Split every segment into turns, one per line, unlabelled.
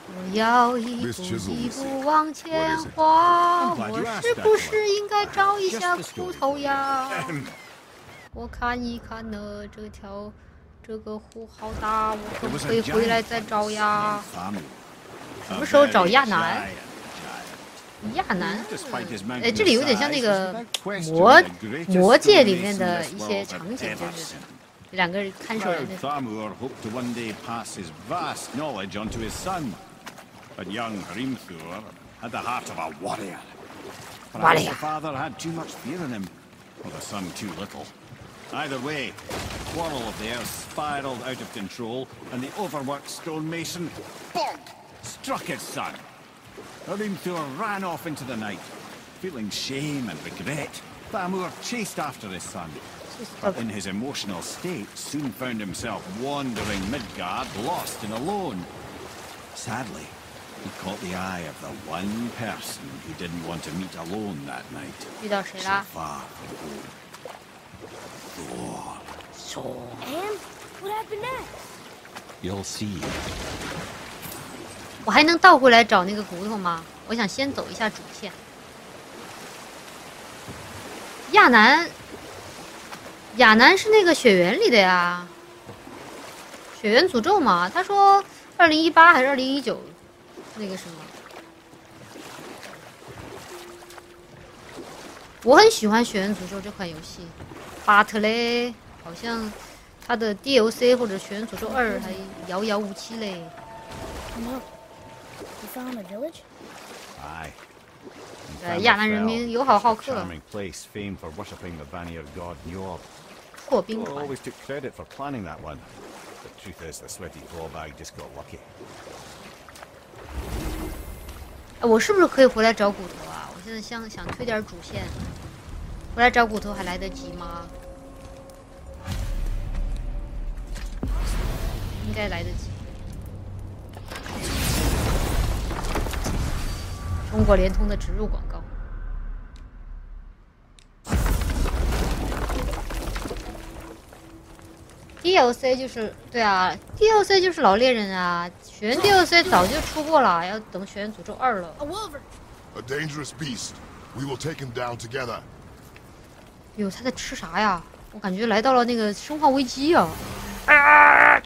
我要一步一步往前滑，我是不是应该找一下骨头呀？我看一看呢，这个湖好大，我可不可以回来再找呀？什么时候找亚男？亚男，哎，这里有点像那个魔界里面的一些场景，就是两个看守人。
Thamur hoped to one day pass his vast knowledge on to his son, but young Hrimthur had the heart of a warrior. Perhaps the father had too much fear in him, or the son too little. Either way, the quarrel of theirs spiraled out of control, and the overworked stonemason, bonk, struck his son. Hrimthur ran off into the night. Feeling shame and regret, Thamur chased after his son. But in his emotional state, soon found himself wandering Midgard, lost and alone. Sadly, he caught the eye of the one person he didn't want to meet alone that night. So far from home. Thor.
And what happened next?
You'll see.
我还能倒回来找那个骨头吗？我想先走一下主线。亚男是那个雪原里的呀，雪原诅咒嘛。他说2018还是2019，那个什么。我很喜欢雪原诅咒这款游戏，巴特嘞，好像它的 DLC 或者雪原诅咒2还遥遥无期嘞。
Found a village?
Aye.
亚男人民友好好客。
Charming place famed for worshipping the Vanir god Njord.
破冰
Thor
团。
always took credit for planning that one. The truth is, the sweaty clawbag just got lucky.
我是不是可以回来找骨头啊？我现在想推点主线，回来找骨头还来得及吗？应该来得及。中国联通的植入广告。DLC 就是对啊 ，DLC 就是老猎人啊，雪原 DLC 早就出过了，要等雪原诅咒2了。
A wolver.
A dangerous beast. We will take him down together.
哟，他在吃啥呀？我感觉来到了那个生化危机啊！啊！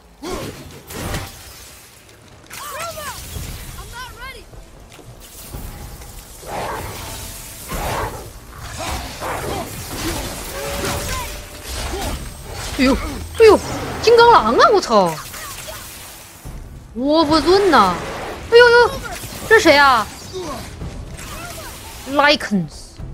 哎呦，哎呦，金刚狼啊！我操，我不准呐！哎呦呦，这是谁啊 ？Lycans。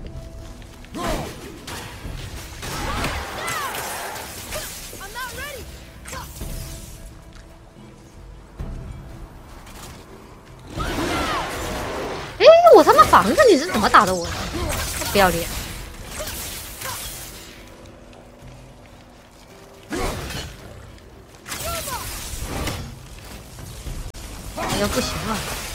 哎，我他妈防着你是怎么打的我的？不要脸！哎呀，不行了。